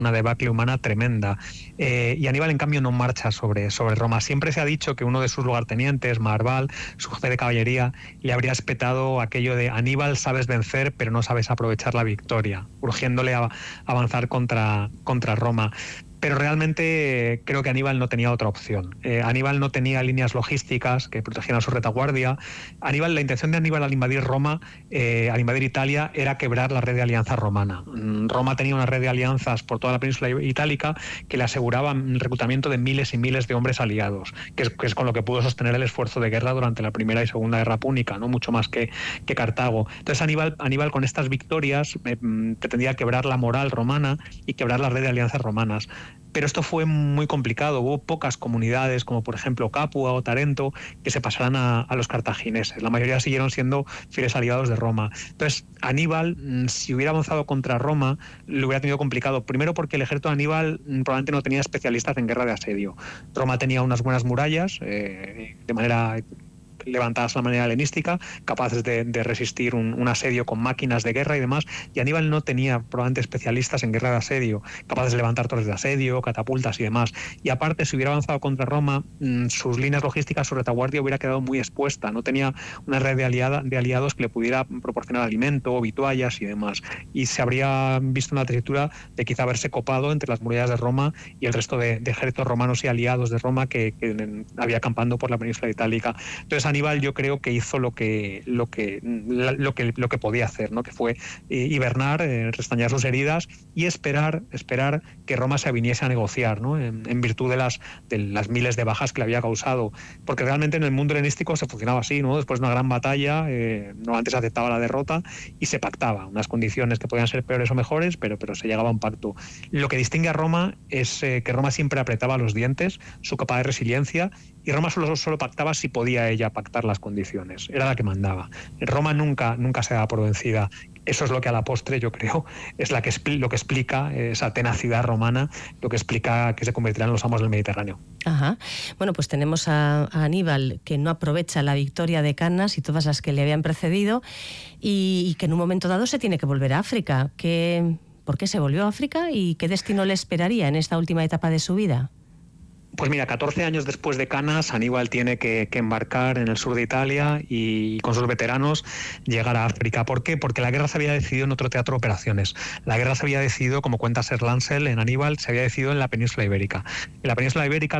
una debacle humana tremenda. Y Aníbal, en cambio, no marcha sobre Roma. Siempre se ha dicho que uno de sus lugartenientes, Marval, su jefe de caballería, le habría espetado aquello de: Aníbal, sabes vencer, pero no sabes aprovechar la victoria, urgiéndole a avanzar contra Roma. Pero realmente creo que Aníbal no tenía otra opción. Aníbal no tenía líneas logísticas que protegieran su retaguardia. La intención de Aníbal al invadir Roma, al invadir Italia, era quebrar la red de alianzas romana. Roma tenía una red de alianzas por toda la península itálica que le aseguraba el reclutamiento de miles y miles de hombres aliados, que es con lo que pudo sostener el esfuerzo de guerra durante la Primera y Segunda Guerra Púnica, ¿no? Mucho más que Cartago. Entonces Aníbal con estas victorias pretendía quebrar la moral romana y quebrar la red de alianzas romanas. Pero esto fue muy complicado. Hubo pocas comunidades, como por ejemplo Capua o Tarento, que se pasaran a los cartagineses. La mayoría siguieron siendo fieles aliados de Roma. Entonces, Aníbal, si hubiera avanzado contra Roma, lo hubiera tenido complicado. Primero porque el ejército de Aníbal probablemente no tenía especialistas en guerra de asedio. Roma tenía unas buenas murallas, de manera levantadas a la manera helenística, capaces de resistir un asedio con máquinas de guerra y demás, y Aníbal no tenía probablemente especialistas en guerra de asedio, capaces de levantar torres de asedio, catapultas y demás. Y aparte, si hubiera avanzado contra Roma, sus líneas logísticas, su retaguardia hubiera quedado muy expuesta, no tenía una red de aliados que le pudiera proporcionar alimento, vituallas y demás. Y se habría visto una tesitura de quizá haberse copado entre las murallas de Roma y el resto de ejércitos romanos y aliados de Roma que había acampando por la península itálica. Entonces, Aníbal, yo creo que hizo lo que podía hacer, ¿no? Que fue hibernar, restañar sus heridas y esperar que Roma se aviniese a negociar, ¿no? En virtud de las miles de bajas que le había causado, porque realmente en el mundo helenístico se funcionaba así, ¿no? Después de una gran batalla, normalmente se aceptaba la derrota y se pactaba unas condiciones que podían ser peores o mejores, pero se llegaba a un pacto. Lo que distingue a Roma es que Roma siempre apretaba los dientes, su capacidad de resiliencia, y Roma solo pactaba si podía ella pactar las condiciones, era la que mandaba. Roma nunca se daba por vencida. Eso es lo que a la postre, yo creo, es lo que explica esa tenacidad romana, lo que explica que se convertirán en los amos del Mediterráneo. Ajá. Bueno, pues tenemos a Aníbal, que no aprovecha la victoria de Cannas y todas las que le habían precedido, y que en un momento dado se tiene que volver a África. ¿Por qué se volvió a África y qué destino le esperaría en esta última etapa de su vida? Pues mira, 14 años después de Cannas, Aníbal tiene que embarcar en el sur de Italia y con sus veteranos llegar a África. ¿Por qué? Porque la guerra se había decidido en otro teatro de operaciones. La guerra se había decidido, como cuenta Sir Lancel en Aníbal, se había decidido en la península ibérica. En la península ibérica